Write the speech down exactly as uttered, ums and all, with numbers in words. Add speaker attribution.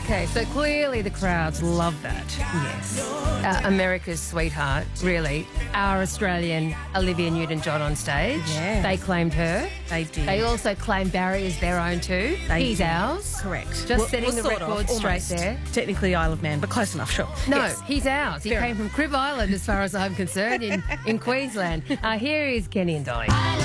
Speaker 1: Okay, so clearly the crowds love that.
Speaker 2: Yes.
Speaker 1: Uh, America's sweetheart, really. Our Australian Olivia Newton-John on stage.
Speaker 2: Yeah.
Speaker 1: They claimed her.
Speaker 2: They did.
Speaker 1: They also claimed Barry as their own too.
Speaker 2: They
Speaker 1: He's
Speaker 2: did.
Speaker 1: ours.
Speaker 2: Correct.
Speaker 1: Just
Speaker 2: Well-
Speaker 1: setting
Speaker 2: well,
Speaker 1: the
Speaker 2: sort of,
Speaker 1: record straight
Speaker 2: almost.
Speaker 1: there.
Speaker 2: Technically Isle of Man, but close enough, sure.
Speaker 1: No,
Speaker 2: Yes.
Speaker 1: he's ours. He
Speaker 2: Fair
Speaker 1: came from Crib Island, as far as I'm concerned, in, in Queensland. Uh, here is Kenny and Dolly.